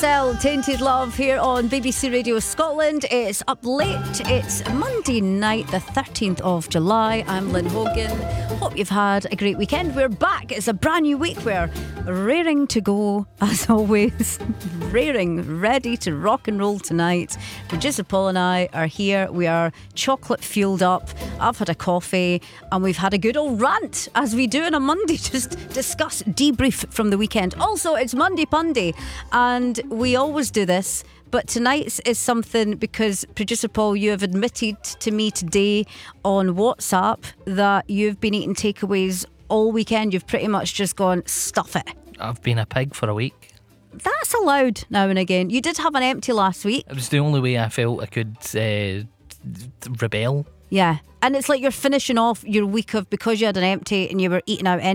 Tainted Love here on BBC Radio Scotland. It's up late. It's Monday night, the 13th of July. I'm Lynn Hogan. Hope you've had a great weekend. We're back. It's a brand new week. We're raring to go, as always. Ready to rock and roll tonight. Producer Paul and I are here. We are chocolate fueled up. I've had a coffee and we've had a good old rant, as we do on a Monday. Just discuss, debrief from the weekend. Also, it's Monday Punday, and we always do this, but tonight's is something because, Producer Paul, you have admitted to me today on WhatsApp that you've been eating takeaways all weekend. You've pretty much just gone, stuff it. I've been a pig for a week. That's allowed now and again. You did have an empty last week. It was the only way I felt I could rebel. Yeah, and it's like you're finishing off your week of, because you had an empty and you were eating out